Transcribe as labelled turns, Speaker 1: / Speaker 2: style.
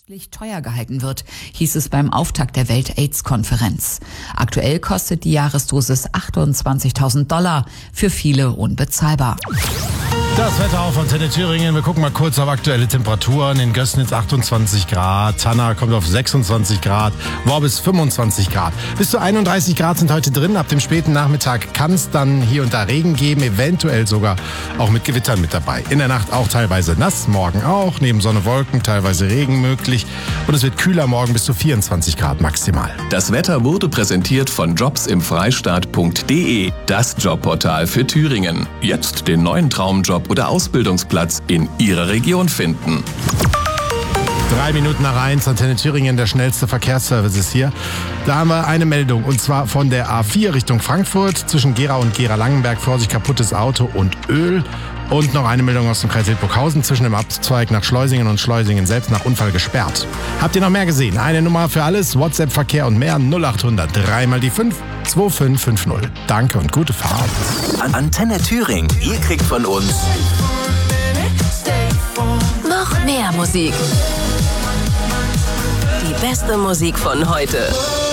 Speaker 1: teuer gehalten wird, hieß es beim Auftakt der Welt-AIDS-Konferenz. Aktuell kostet die Jahresdosis $28.000, für viele unbezahlbar.
Speaker 2: Das Wetter auf Antenne Thüringen. Wir gucken mal kurz auf aktuelle Temperaturen. In Gößnitz 28 Grad, Tanna kommt auf 26 Grad, Worbis 25 Grad. Bis zu 31 Grad sind heute drin. Ab dem späten Nachmittag kann es dann hier und da Regen geben, eventuell sogar auch mit Gewittern mit dabei. In der Nacht auch teilweise nass, morgen auch, neben Sonne, Wolken, teilweise Regen möglich. Und es wird kühler, morgen bis zu 24 Grad maximal.
Speaker 3: Das Wetter wurde präsentiert von jobsimfreistaat.de, das Jobportal für Thüringen. Jetzt den neuen Traumjob oder Ausbildungsplatz in Ihrer Region finden.
Speaker 2: 3 Minuten nach 1, Antenne Thüringen, der schnellste Verkehrsservice ist hier. Da haben wir eine Meldung, und zwar von der A4 Richtung Frankfurt, zwischen Gera und Gera-Langenberg, Vorsicht, kaputtes Auto und Öl. Und noch eine Meldung aus dem Kreis Hildburghausen, zwischen dem Abzweig nach Schleusingen und Schleusingen selbst nach Unfall gesperrt. Habt ihr noch mehr gesehen? Eine Nummer für alles, WhatsApp-Verkehr und mehr, 0800 3 mal die 5 2550. Danke und gute Fahrt.
Speaker 4: Antenne Thüringen, ihr kriegt von uns
Speaker 5: noch mehr Musik. Die beste Musik von heute.